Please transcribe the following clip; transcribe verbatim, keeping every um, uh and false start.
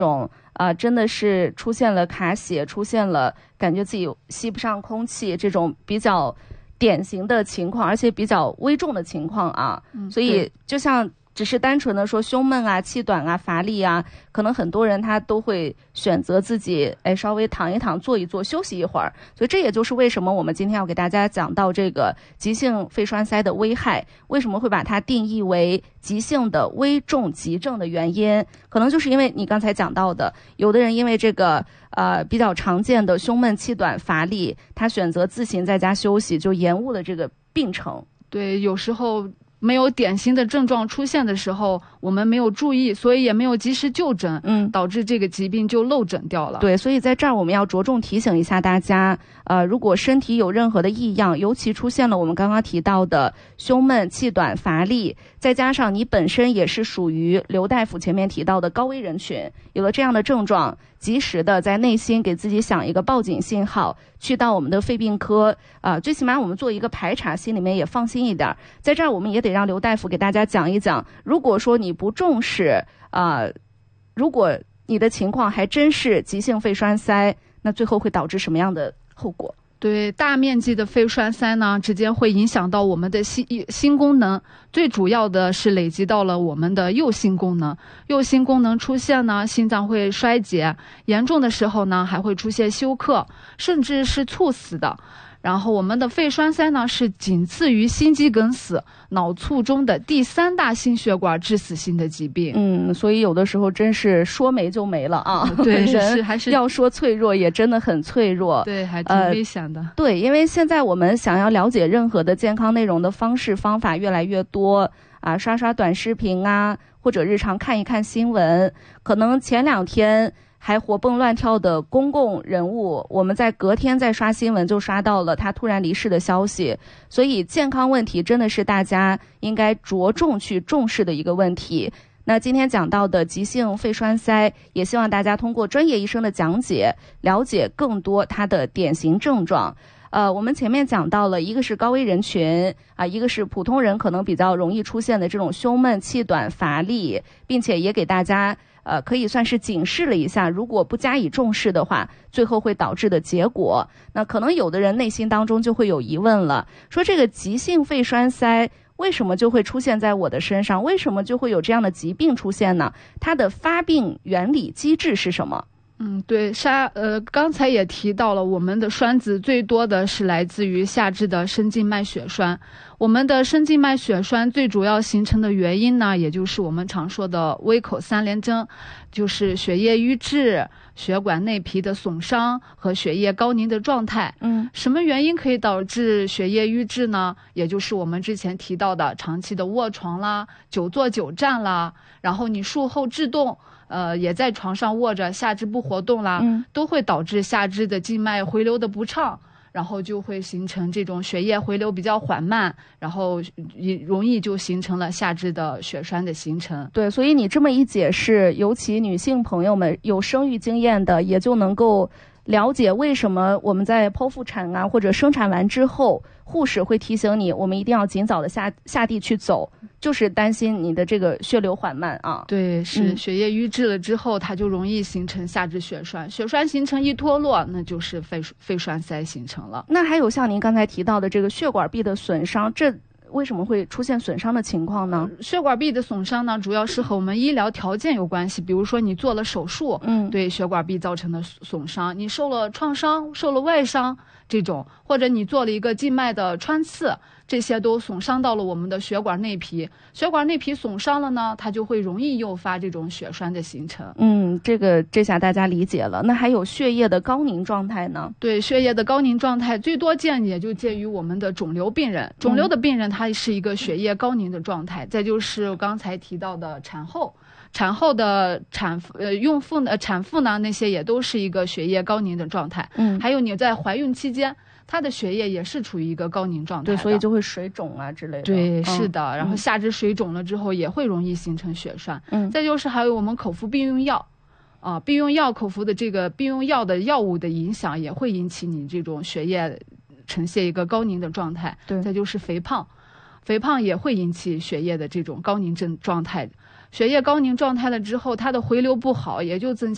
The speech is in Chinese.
种啊、呃，真的是出现了卡血，出现了感觉自己吸不上空气这种比较典型的情况，而且比较危重的情况啊。嗯、所以就像只是单纯的说胸闷啊、气短啊、乏力啊，可能很多人他都会选择自己哎稍微躺一躺、坐一坐、休息一会儿。所以这也就是为什么我们今天要给大家讲到这个急性肺栓塞的危害，为什么会把它定义为急性的危重急症的原因，可能就是因为你刚才讲到的，有的人因为这个呃比较常见的胸闷、气短、乏力，他选择自行在家休息，就延误了这个病程。 对，有时候没有典型的症状出现的时候，我们没有注意，所以也没有及时就诊，嗯，导致这个疾病就漏诊掉了。 对，所以在这儿我们要着重提醒一下大家，呃，如果身体有任何的异样，尤其出现了我们刚刚提到的胸闷、气短、乏力，再加上你本身也是属于刘大夫前面提到的高危人群，有了这样的症状，及时的在内心给自己响一个报警信号，去到我们的肺病科啊、呃，最起码我们做一个排查，心里面也放心一点。在这儿我们也得让刘大夫给大家讲一讲，如果说你不重视啊、呃，如果你的情况还真是急性肺栓塞，那最后会导致什么样的后果？ 对，大面积的肺栓塞呢，直接会影响到我们的心心功能，最主要的是累积到了我们的右心功能。右心功能出现呢，心脏会衰竭，严重的时候呢，还会出现休克，甚至是猝死的。然后我们的肺栓塞呢，是仅次于心肌梗死、脑卒中的第三大心血管致死性的疾病。 嗯，所以有的时候真是说没就没了啊。 对， 人还是要说脆弱，也真的很脆弱。 对，还挺危险的、呃。 对，因为现在我们想要了解任何的健康内容的方式方法越来越多啊，刷刷短视频啊，或者日常看一看新闻，可能前两天还活蹦乱跳的公共人物，我们在隔天再刷新闻就刷到了他突然离世的消息。所以健康问题真的是大家应该着重去重视的一个问题。那今天讲到的急性肺栓塞，也希望大家通过专业医生的讲解，了解更多它的典型症状。呃，我们前面讲到了，一个是高危人群啊，一个是普通人可能比较容易出现的这种胸闷、气短、乏力，并且也给大家呃，可以算是警示了一下，如果不加以重视的话，最后会导致的结果。那可能有的人内心当中就会有疑问了，说这个急性肺栓塞为什么就会出现在我的身上？为什么就会有这样的疾病出现呢？它的发病原理机制是什么？ 嗯，对，沙呃，刚才也提到了，我们的栓子最多的是来自于下肢的深静脉血栓。我们的深静脉血栓最主要形成的原因呢，也就是我们常说的微口三联征，就是血液瘀滞、血管内皮的损伤和血液高凝的状态。嗯，什么原因可以导致血液瘀滞呢？也就是我们之前提到的长期的卧床啦、久坐久站啦，然后你术后制动。呃，也在床上卧着，下肢不活动啦、嗯，都会导致下肢的静脉回流的不畅，然后就会形成这种血液回流比较缓慢，然后也容易就形成了下肢的血栓的形成。 对，所以你这么一解释，尤其女性朋友们有生育经验的，也就能够了解为什么我们在剖腹产啊或者生产完之后，护士会提醒你，我们一定要尽早的下下地去走，就是担心你的这个血流缓慢啊。 对，是、嗯、血液瘀滞了之后，它就容易形成下肢血栓，血栓形成一脱落，那就是肺肺栓塞形成了。 那还有像您刚才提到的这个血管壁的损伤，这为什么会出现损伤的情况呢？ 血管壁的损伤呢，主要是和我们医疗条件有关系。比如说你做了手术，嗯，对血管壁造成的损伤，你受了创伤、受了外伤这种，或者你做了一个静脉的穿刺，这些都损伤到了我们的血管内皮。血管内皮损伤了呢，它就会容易诱发这种血栓的形成。 嗯，这个这下大家理解了。那还有血液的高凝状态呢？ 对，血液的高凝状态最多见也就介于我们的肿瘤病人。肿瘤的病人他是一个血液高凝的状态。嗯、再就是我刚才提到的产后。产后的产妇呃孕妇呢，产妇呢，那些也都是一个血液高凝的状态。嗯，还有你在怀孕期间，她的血液也是处于一个高凝状态的。 对，所以就会水肿啊之类的。 对，是的。嗯、然后下肢水肿了之后，也会容易形成血栓。嗯，再就是还有我们口服避孕药，啊，避孕药口服的这个避孕药的药物的影响，也会引起你这种血液呈现一个高凝的状态。对，再就是肥胖，肥胖也会引起血液的这种高凝症状态。血液高凝状态了之后，它的回流不好，也就增加